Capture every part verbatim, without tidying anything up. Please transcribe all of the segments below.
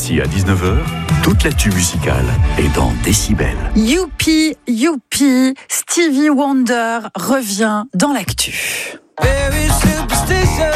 Ici à dix-neuf heures, toute l'actu musicale est dans Décibel. Youpi, youpi, Stevie Wonder revient dans l'actu. Very superstitious.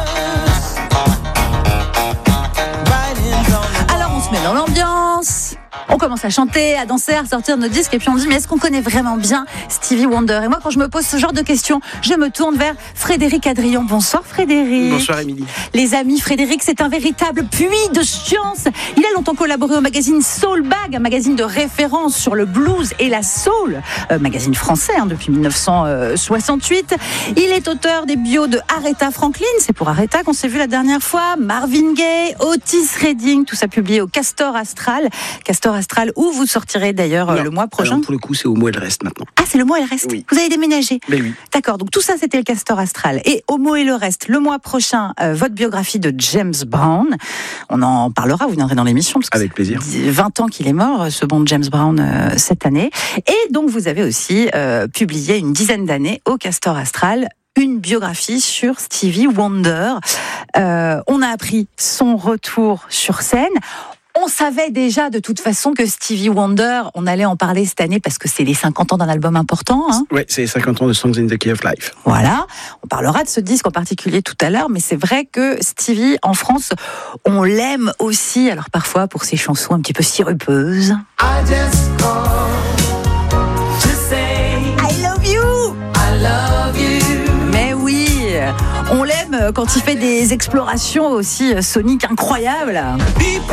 Alors on se met dans l'ambiance, on commence à chanter, à danser, à sortir nos disques et puis on dit mais est-ce qu'on connaît vraiment bien Stevie Wonder? Et moi quand je me pose ce genre de questions, je me tourne vers Frédéric Adrian. Bonsoir Frédéric. Bonsoir Émilie. Les amis, Frédéric c'est un véritable puits de science. Il a longtemps collaboré au magazine Soul Bag, un magazine de référence sur le blues et la soul, euh, magazine français hein, depuis dix-neuf cent soixante-huit. Il est auteur des bios de Aretha Franklin, c'est pour Aretha qu'on s'est vu la dernière fois, Marvin Gaye, Otis Redding, tout ça publié au Castor Astral. Castor Astral où vous sortirez d'ailleurs Non, le mois prochain. alors pour le coup, c'est au mot et le reste maintenant. Ah, c'est le mot et le reste. Oui. Vous avez déménagé. Mais oui. D'accord, donc tout ça c'était le Castor Astral. Et au mot et le reste, le mois prochain, euh, votre biographie de James Brown. On en parlera, vous viendrez dans l'émission. Parce que Avec plaisir. vingt ans qu'il est mort, ce bon James Brown, euh, cette année. Et donc vous avez aussi euh, publié une dizaine d'années au Castor Astral une biographie sur Stevie Wonder. Euh, on a appris son retour sur scène. On savait déjà de toute façon que Stevie Wonder, on allait en parler cette année parce que c'est les cinquante ans d'un album important. Hein. Ouais, c'est les cinquante ans de Songs in the Key of Life. Voilà, on parlera de ce disque en particulier tout à l'heure, mais c'est vrai que Stevie, en France, on l'aime aussi, alors parfois pour ses chansons un petit peu sirupeuses. I just called to say I love you. I love you. Mais oui, on l'aime quand il fait des explorations aussi soniques incroyables. People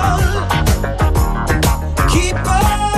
keep on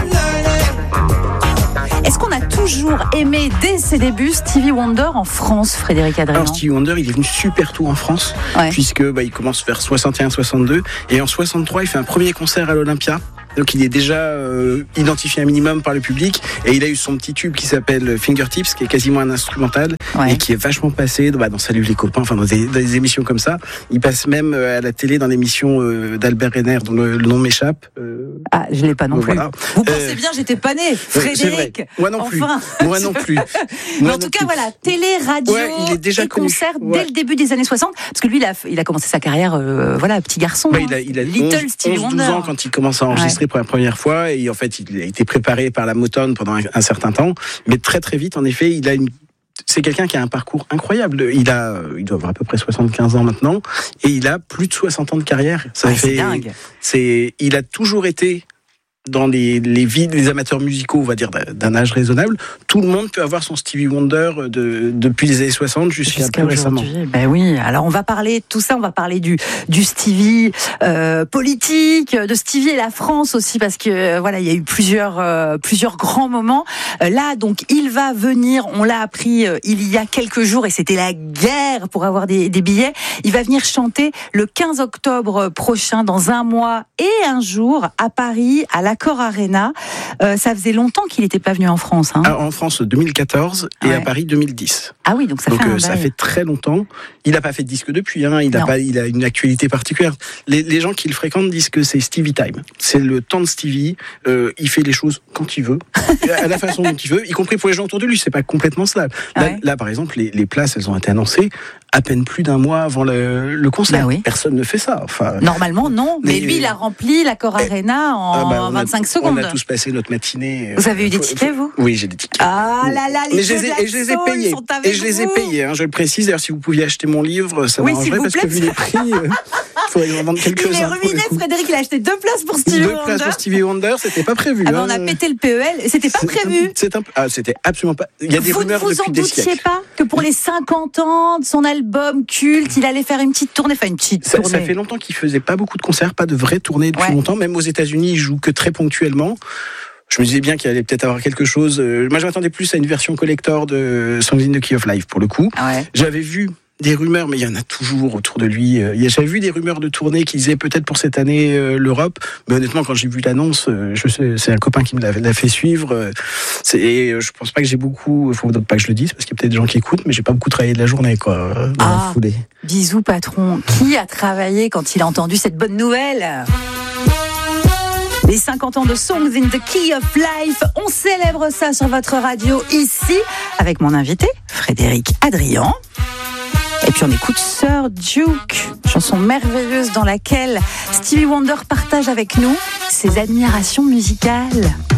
learning. Est-ce qu'on a toujours aimé dès ses débuts Stevie Wonder en France, Frédéric Adrian? Alors Stevie Wonder, il est venu super tôt en France, Ouais. puisque bah, il commence vers soixante et un soixante-deux, et en soixante-trois, il fait un premier concert à l'Olympia. Donc il est déjà euh, identifié un minimum par le public, et il a eu son petit tube qui s'appelle Fingertips, qui est quasiment un instrumental, Ouais. et qui est vachement passé bah, dans Salut les copains, enfin dans des, dans des émissions comme ça. Il passe même euh, à la télé dans l'émission euh, d'Albert Renner, dont le, le nom m'échappe. Euh, Ah, je l'ai pas non euh, plus. voilà. Vous Euh, pensez bien, j'étais pas né, c'est vrai. Frédéric. Moi non plus. Enfin. Moi non plus. Mais Moi en non tout cas, plus. voilà, télé, radio Ouais, il est déjà et connu. concert Ouais. dès le début des années soixante. Parce que lui, il a, il a commencé sa carrière, euh, voilà, petit garçon. Bah, hein. il a, il a Little onze, Stevie onze, douze Wonder. ans quand il commence à enregistrer pour la première fois, et en fait il a été préparé par la Motown pendant un, un certain temps, mais très très vite en effet il a une c'est quelqu'un qui a un parcours incroyable. Il a, il doit avoir à peu près soixante-quinze ans maintenant, et il a plus de soixante ans de carrière. Ça Ouais, fait, c'est dingue. c'est, il a toujours été dans les, les vies des amateurs musicaux, on va dire d'un âge raisonnable. Tout le monde peut avoir son Stevie Wonder de, depuis les années soixante jusqu'à Jusqu'à plus récemment. aujourd'hui. Ben oui. Alors on va parler de tout ça. On va parler du du Stevie euh, politique, de Stevie et la France aussi, parce que euh, voilà, il y a eu plusieurs euh, plusieurs grands moments. Euh, là, donc, il va venir. On l'a appris euh, il y a quelques jours, et c'était la guerre pour avoir des, des billets. Il va venir chanter le quinze octobre prochain, dans un mois et un jour, à Paris, à l'Accor Arena. Euh, ça faisait longtemps qu'il n'était pas venu en France. Hein. Ah, en France deux mille quatorze et Ouais. à Paris deux mille dix. Ah oui, donc ça Donc fait un euh, ça bail. fait très longtemps. Il n'a pas fait de disque depuis. Hein. Il Non. a pas, il a une actualité particulière. Les, les gens qui le fréquentent disent que c'est Stevie Time. C'est le temps de Stevie. Euh, il fait les choses quand il veut, à la façon dont il veut, y compris pour les gens autour de lui. C'est pas complètement cela. Là, Ouais. là, par exemple, les, les places, elles ont été annoncées à peine plus d'un mois avant le, le concert. Bah oui. Personne ne fait ça. Enfin. Normalement, non. Mais, Mais- lui, il a rempli l'Accor Eh, Arena en ah bah, on a- vingt-cinq secondes. On a tous passé notre matinée. Vous avez eu des Faut- tickets, faut- vous? Oui, j'ai des tickets. Ah là là, les Mais je jeux les ai, de la et je les ai soul payés. sont avec Et je les ai vous. payés, hein, je le précise. D'ailleurs, si vous pouviez acheter mon livre, ça Oui, m'arrangerait, s'il vous parce plaît. que vu les prix, il faudrait que j'en vende Il quelques-uns. est pour le ruiné, coup. Frédéric. Il a acheté deux places pour Stevie Deux Wonder. places pour Stevie Wonder, c'était pas prévu. Ah ben, hein. on a pété le P E L. C'était pas C'est prévu. un- C'est un, ah, c'était absolument pas. Il y a des Vous ne rumeurs vous en depuis des doutiez siècles. pas que pour les cinquante ans de son album culte, il allait faire une petite tournée, enfin une petite Ça, tournée. ça fait longtemps qu'il faisait pas beaucoup de concerts, pas de vraies tournées depuis Ouais. longtemps. Même aux États-Unis, il joue que très ponctuellement. Je me disais bien qu'il allait peut-être avoir quelque chose. Euh, Moi, je m'attendais plus à une version collector de Songs in the Key of Life pour le coup. Ah ouais. J'avais vu des rumeurs, mais il y en a toujours autour de lui. Euh, J'avais vu des rumeurs de tournée qui disaient peut-être pour cette année euh, l'Europe. Mais honnêtement, quand j'ai vu l'annonce, euh, je sais, c'est un copain qui me l'a, l'a fait suivre. Euh, c'est, et euh, je pense pas que j'ai beaucoup. Il faut pas que je le dise parce qu'il y a peut-être des gens qui écoutent, mais j'ai pas beaucoup travaillé de la journée, quoi, euh, dans Ah. la foulée. Bisous patron. Qui a travaillé quand il a entendu cette bonne nouvelle ? Les cinquante ans de Songs in the Key of Life, on célèbre ça sur votre radio ici avec mon invité Frédéric Adrian. Et puis on écoute Sir Duke, chanson merveilleuse dans laquelle Stevie Wonder partage partage avec nous ses admirations musicales.